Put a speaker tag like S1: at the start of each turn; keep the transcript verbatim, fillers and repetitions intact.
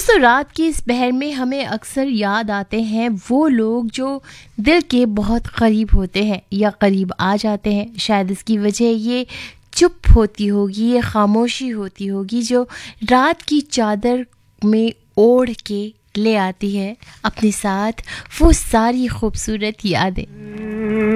S1: दोस्तों, रात की इस पहर में हमें अक्सर याद आते हैं वो लोग जो दिल के बहुत करीब होते हैं या करीब आ जाते हैं। शायद इसकी वजह ये चुप होती होगी, ये खामोशी होती होगी जो रात की चादर में ओढ़ के ले आती है अपने साथ वो सारी खूबसूरत यादें।